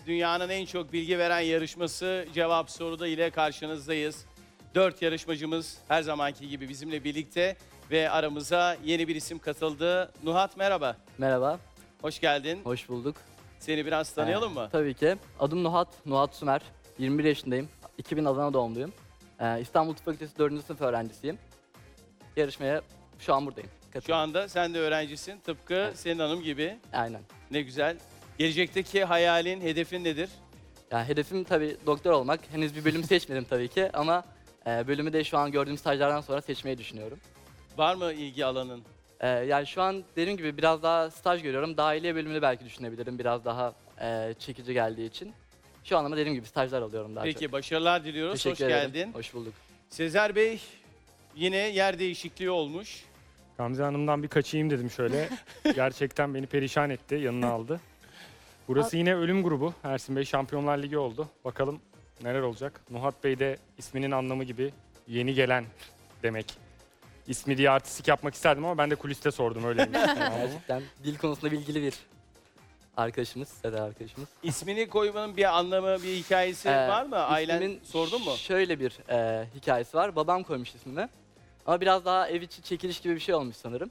dünyanın en çok bilgi veren yarışması Cevap Soruda ile karşınızdayız. 4 yarışmacımız her zamanki gibi bizimle birlikte ve aramıza yeni bir isim katıldı. Nuhat merhaba, Merhaba, hoş geldin. hoş bulduk. Seni biraz tanıyalım mı? Tabii ki. Adım Nuhat, Nuhat Sümer. 21 yaşındayım. 2000 Adana doğumluyum. İstanbul Tıp Fakültesi 4. sınıf öğrencisiyim. Yarışmaya şu an buradayım. Şu anda sen de öğrencisin, tıpkı senin hanım gibi. Aynen. Ne güzel. Gelecekteki hayalin, hedefin nedir? Yani hedefim tabii doktor olmak. Henüz bir bölüm seçmedim tabii ki ama bölümü de şu an gördüğüm stajlardan sonra seçmeyi düşünüyorum. Var mı ilgi alanın? Yani şu an dediğim gibi biraz daha staj görüyorum. Dahiliye bölümünü belki düşünebilirim biraz daha çekici geldiği için. Şu an ama dediğim gibi stajlar alıyorum daha Peki, çok. başarılar diliyoruz. Hoş Teşekkür ederim. geldin. Hoş bulduk. Sezer Bey, yine yer değişikliği olmuş. Gamze Hanım'dan bir kaçayım dedim şöyle. Gerçekten beni perişan etti, yanına aldı. Burası yine ölüm grubu. Ersin Bey Şampiyonlar Ligi oldu. Bakalım neler olacak. Nuhat Bey de isminin anlamı gibi yeni gelen demek. İsmi diye artistik yapmak isterdim ama ben de kuliste sordum öyleymiş. Gerçekten dil konusunda bilgili bir arkadaşımız, Sezer arkadaşımız. İsmini koymanın bir anlamı, bir hikayesi var mı? Ailen İsmimin sordun mu? Şöyle bir hikayesi var. Babam koymuş ismini. Ama biraz daha ev içi çekiliş gibi bir şey olmuş sanırım.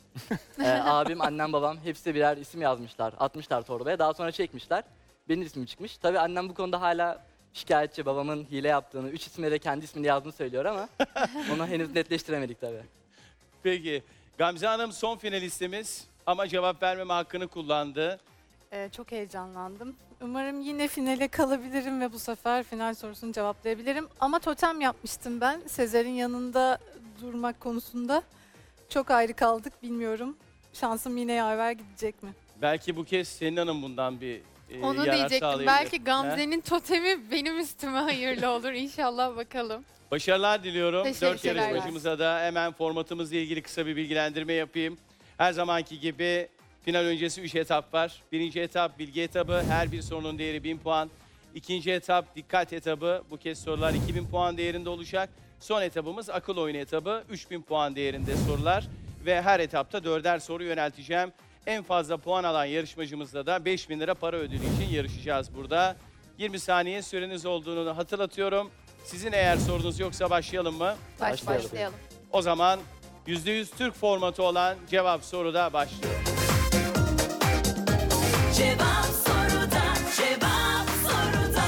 Abim, annem, babam hepsi birer isim yazmışlar. Atmışlar torbaya. Daha sonra çekmişler. Benim ismim çıkmış. Tabii annem bu konuda hala şikayetçi. Babamın hile yaptığını, 3 ismine de kendi ismini yazdığını söylüyor ama onu henüz netleştiremedik tabii. Peki. Gamze Hanım son finalistimiz ama cevap vermeme hakkını kullandı. Çok heyecanlandım. Umarım yine finale kalabilirim ve bu sefer final sorusunu cevaplayabilirim. Ama totem yapmıştım ben Sezer'in yanında durmak konusunda. Çok ayrı kaldık, bilmiyorum. Şansım yine yaver gidecek mi? Belki bu kez senin hanım bundan bir Onu yarar diyecektim. sağlayabilir. Belki Gamze'nin totemi benim üstüme hayırlı olur. İnşallah bakalım. Başarılar diliyorum. 4 Teşekkürler. yarışmacımıza da hemen formatımızla ilgili kısa bir bilgilendirme yapayım. Her zamanki gibi final öncesi 3 etap var. Birinci etap bilgi etabı. Her bir sorunun değeri 1000 puan. İkinci etap dikkat etabı. Bu kez sorular 2000 puan değerinde olacak. Son etabımız akıl oyunu etabı. 3000 puan değerinde sorular. Ve her etapta 4'er soru yönelteceğim. En fazla puan alan yarışmacımızla da 5000 lira para ödülü için yarışacağız burada. 20 saniye süreniz olduğunu hatırlatıyorum. Sizin eğer sorunuz yoksa başlayalım mı? Başlayalım. O zaman %100 Türk formatı olan Cevap Soru'da başlıyor. Cevap soruda, cevap soruda.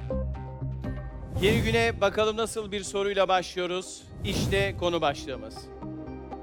Yeni güne bakalım nasıl bir soruyla başlıyoruz. İşte konu başlığımız.